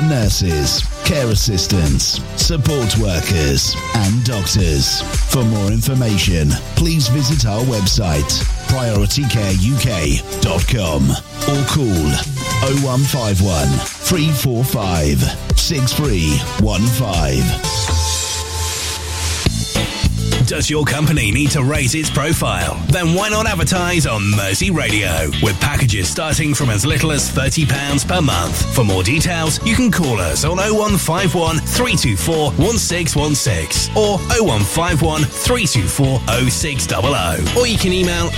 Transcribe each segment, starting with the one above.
nurses, care assistants, support workers and doctors. For more information, please visit our website prioritycareuk.com or call 0151 345 6315. Does your company need to raise its profile? Then why not advertise on Mersey Radio with packages starting from as little as £30 per month. For more details, you can call us on 0151 324 1616 or 0151 324 0600, or you can email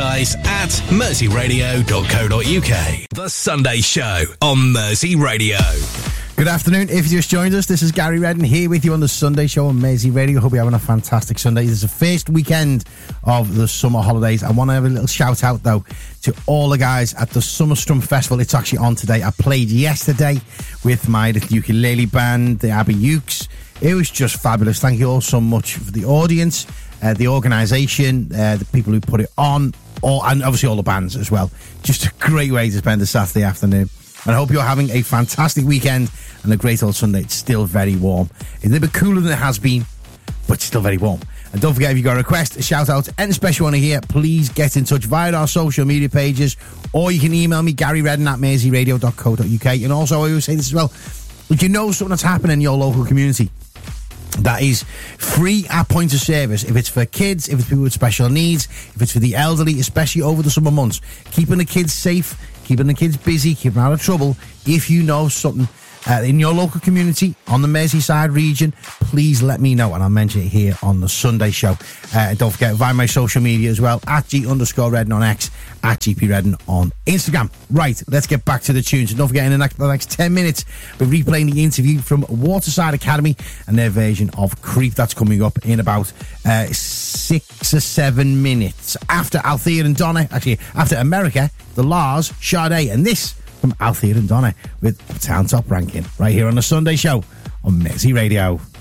advertise@merseyradio.co.uk. The Sunday Show on Mersey Radio. Good afternoon. If you just joined us, this is Gary Redden here with you on the Sunday Show on Mersey Radio. Hope you're having a fantastic Sunday. This is the first weekend of the summer holidays. I want to have a little shout out, though, to all the guys at the Summer Strum Festival. It's actually on today. I played yesterday with my ukulele band, the Abbey Ukes. It was just fabulous. Thank you all so much for the audience, the organisation, the people who put it on, and obviously all the bands as well. Just a great way to spend a Saturday afternoon. And I hope you're having a fantastic weekend and a great old Sunday. It's still very warm. It's a little bit cooler than it has been, but still very warm. And don't forget, if you've got a request, a shout out, anything special you want to hear, please get in touch via our social media pages, or you can email me, GaryRedden@merseyradio.co.uk. And also, I always say this as well, if you know something that's happening in your local community that is free at point of service, if it's for kids, if it's people with special needs, if it's for the elderly, especially over the summer months, keeping the kids safe, keeping the kids busy, keeping them out of trouble. If you know something in your local community on the Merseyside region, please let me know and I'll mention it here on the Sunday Show. Don't forget, via my social media as well, @G_Redden on X, @GPRedden on Instagram. Right, let's get back to the tunes. And don't forget, in the next 10 minutes, we're replaying the interview from Waterside Academy and their version of Creep. That's coming up in about 6 or 7 minutes. After Althea and Donna, actually, after America, the Lars, Sade, and this from Althea and Donna with Town Top Ranking, right here on the Sunday Show on Mersey Radio.